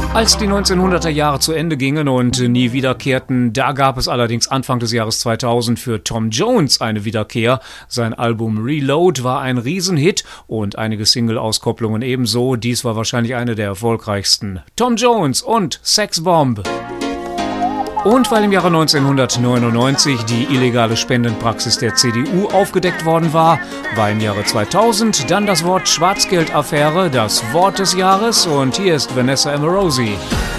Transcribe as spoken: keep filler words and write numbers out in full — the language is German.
Als die neunzehnhunderter Jahre zu Ende gingen und nie wiederkehrten, da gab es allerdings Anfang des Jahres zweitausend für Tom Jones eine Wiederkehr. Sein Album Reload war ein Riesenhit und einige Single-Auskopplungen ebenso. Dies war wahrscheinlich eine der erfolgreichsten. Tom Jones und Sex Bomb. Und weil im Jahre neunzehnhundertneunundneunzig die illegale Spendenpraxis der C D U aufgedeckt worden war, war im Jahre zweitausend dann das Wort Schwarzgeldaffäre das Wort des Jahres und hier ist Vanessa Amorosi.